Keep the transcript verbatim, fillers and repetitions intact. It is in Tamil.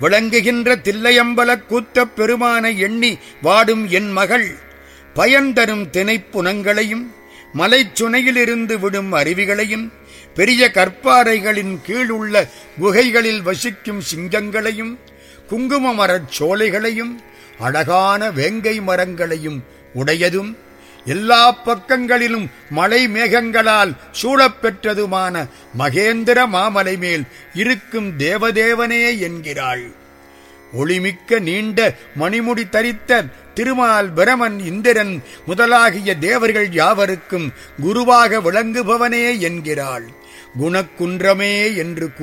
விளங்குகின்ற தில்லையம்பலக் கூத்தப் பெருமானை எண்ணி வாடும் என் மகள் பயன்தரும் திணைப்புனங்களையும் மலைச்சுனையிலிருந்து விடும் அருவிகளையும் பெரிய கற்பாறைகளின் கீழ் உள்ள குகைகளில் வசிக்கும் சிங்கங்களையும் குங்கும மரச் சோலைகளையும் அழகான வேங்கை மரங்களையும் உடையதும் எல்லா பக்கங்களிலும் மலை மேகங்களால் சூழப்பெற்றதுமான மகேந்திர மாமலை மேல் இருக்கும் தேவதேவனே என்கிறாள். ஒளிமிக்க நீண்ட மணிமுடி தரித்த திருமால் பிரமன் இந்திரன் முதலாகிய தேவர்கள் யாவருக்கும் குருவாக விளங்குபவனே என்கிறாள். குணக்குன்றமே என்று